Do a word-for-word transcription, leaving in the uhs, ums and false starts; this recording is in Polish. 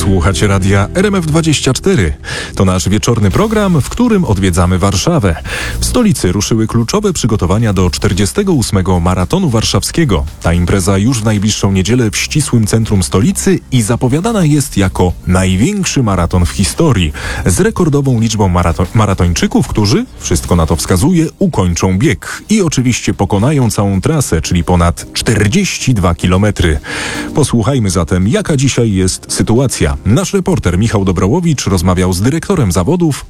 Słuchacie radia R M F dwadzieścia cztery. To nasz wieczorny program, w którym odwiedzamy Warszawę. W stolicy ruszyły kluczowe przygotowania do czterdziestego ósmego Maratonu Warszawskiego. Ta impreza już w najbliższą niedzielę w ścisłym centrum stolicy i zapowiadana jest jako największy maraton w historii. Z rekordową liczbą marato- maratończyków, którzy, wszystko na to wskazuje, ukończą bieg. I oczywiście pokonają całą trasę, czyli ponad czterdzieści dwa kilometry. Posłuchajmy zatem, jaka dzisiaj jest sytuacja. Nasz reporter Michał Dobrołowicz rozmawiał z dyrektorem zawodów